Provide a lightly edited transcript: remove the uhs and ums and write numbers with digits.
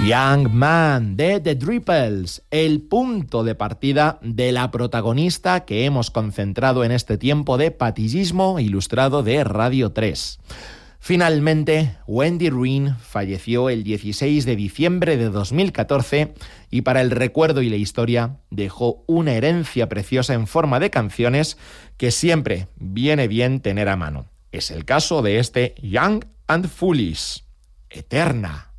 Young Man de The Dripples, el punto de partida de la protagonista que hemos concentrado en este tiempo de patillismo ilustrado de Radio 3. Finalmente, Wendy Ruin falleció el 16 de diciembre de 2014 y para el recuerdo y la historia dejó una herencia preciosa en forma de canciones que siempre viene bien tener a mano. Es el caso de este Young and Foolish, Eterna.